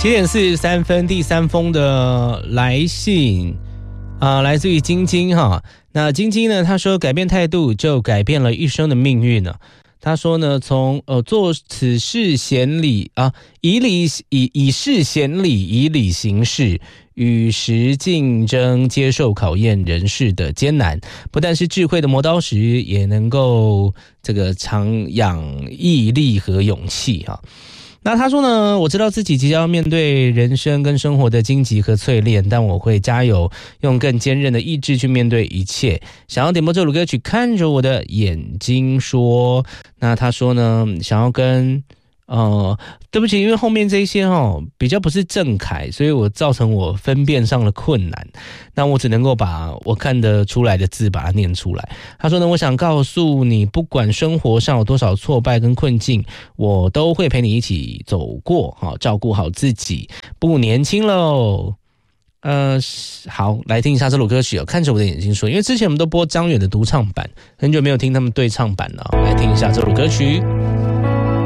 7:43，第三封的来信来自于晶晶哈。那晶晶呢，她说改变态度就改变了一生的命运呢。她说呢，从做此事显礼啊，以事显礼，以理行事，与时竞争，接受考验人世的艰难，不但是智慧的磨刀石，也能够这个常养毅力和勇气哈。那他说呢，我知道自己即将要面对人生跟生活的荆棘和淬炼，但我会加油，用更坚韧的意志去面对一切。想要点播这首歌曲，看着我的眼睛说。那他说呢，想要跟对不起，因为后面这一些比较不是正楷，所以我造成我分辨上的困难。那我只能够把我看得出来的字把它念出来。他说呢，我想告诉你，不管生活上有多少挫败跟困境，我都会陪你一起走过，照顾好自己，不年轻喽。好，来听一下这首歌曲看着我的眼睛说，因为之前我们都播张远的独唱版，很久没有听他们对唱版了，来听一下这首歌曲。